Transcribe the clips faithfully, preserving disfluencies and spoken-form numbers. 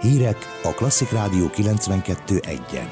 Hírek a Klasszik Rádió kilencvenkettő egyen.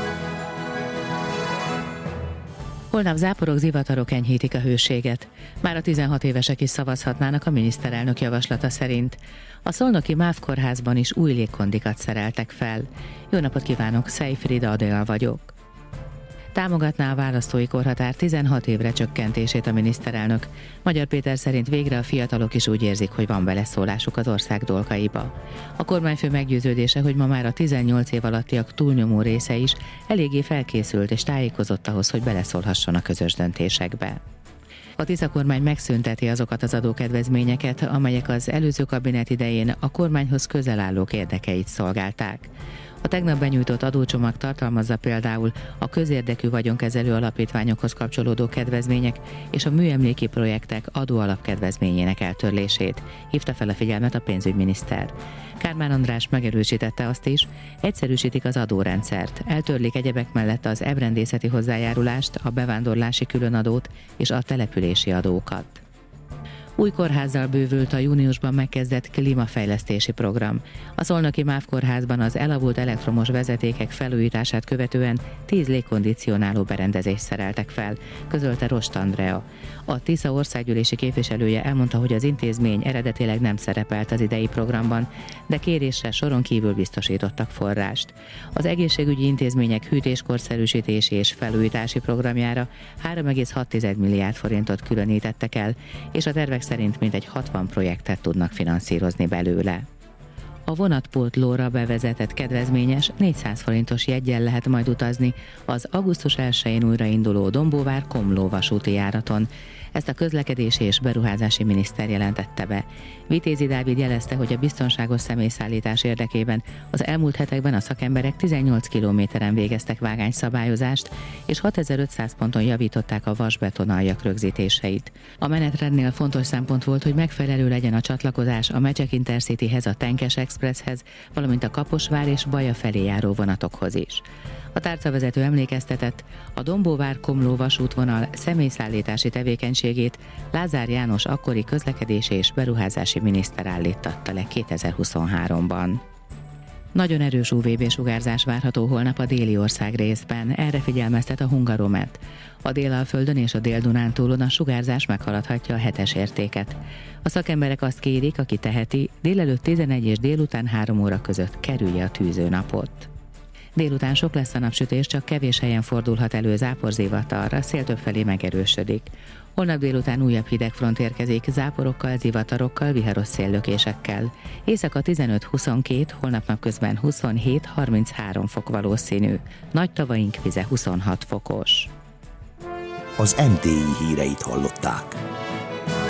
Holnap záporok, zivatarok enyhítik a hőséget. Már a tizenhat évesek is szavazhatnának a miniszterelnök javaslata szerint. A szolnoki MÁV kórházban is új légkondikat szereltek fel. Jó napot kívánok, Szejfrida Adél vagyok. Támogatná a választói korhatár tizenhat évre csökkentését a miniszterelnök. Magyar Péter szerint végre a fiatalok is úgy érzik, hogy van beleszólásuk az ország dolgaiba. A kormányfő meggyőződése, hogy ma már a tizennyolc év alattiak túlnyomó része is eléggé felkészült és tájékozott ahhoz, hogy beleszólhasson a közös döntésekbe. A Tisza kormány megszünteti azokat az adókedvezményeket, amelyek az előző kabinet idején a kormányhoz közel állók érdekeit szolgálták. A tegnap benyújtott adócsomag tartalmazza például a közérdekű vagyonkezelő alapítványokhoz kapcsolódó kedvezmények és a műemléki projektek adóalapkedvezményének eltörlését, hívta fel a figyelmet a pénzügyminiszter. Kármán András megerősítette azt is, egyszerűsítik az adórendszert, eltörlik egyebek mellett az ebrendészeti hozzájárulást, a bevándorlási különadót és a települési adókat. Új kórházzal bővült a júniusban megkezdett klímafejlesztési program. A szolnoki MÁV kórházban az elavult elektromos vezetékek felújítását követően tíz légkondicionáló berendezést szereltek fel, közölte Rost Andrea. A Tisza országgyűlési képviselője elmondta, hogy az intézmény eredetileg nem szerepelt az idei programban, de kérésre soron kívül biztosítottak forrást. Az egészségügyi intézmények hűtéskorszerűsítési és felújítási programjára három egész hat milliárd forintot különítettek el, és a tervek szerint mintegy hatvan projektet tudnak finanszírozni belőle. A vonatpótlóra bevezetett kedvezményes négyszáz forintos jeggyel lehet majd utazni az augusztus elsején újrainduló Dombóvár-Komló vasúti járaton. Ezt a közlekedési és beruházási miniszter jelentette be. Vitézi Dávid jelezte, hogy a biztonságos személyszállítás érdekében az elmúlt hetekben a szakemberek tizennyolc kilométeren végeztek vágányszabályozást, és hatezer-ötszáz ponton javították a vasbetonaljak rögzítéseit. A menetrendnél fontos szempont volt, hogy megfelelő legyen a csatlakozás a Megyek Intercityhez, a Tenkes Expresshez, valamint a Kaposvár és Baja felé járó vonatokhoz is. A tárcavezető emlékeztetett, a Dombóvár-Komló vasútvonal személyszállítási tevékenységét Lázár János akkori közlekedési és beruházási miniszter állítatta le kétezer-huszonháromban. Nagyon erős ú vé bé-sugárzás várható holnap a déli ország részben, erre figyelmeztet a Hungaromet. A Délalföldön és a Dél-Dunántúlon a sugárzás meghaladhatja a hetes értéket. A szakemberek azt kérik, aki teheti, délelőtt tizenegy és délután három óra között kerülje a tűzőnapot. Délután sok lesz a napsütés, csak kevés helyen fordulhat elő záporzivatar, a szél többfelé megerősödik. Holnap délután újabb hidegfront érkezik, záporokkal, zivatarokkal, viharos széllökésekkel. Éjszaka tizenöt-huszonkettő, holnap napközben huszonhét-harminchárom fok valószínű. Nagy tavaink vize huszonhat fokos. Az em té i híreit hallották.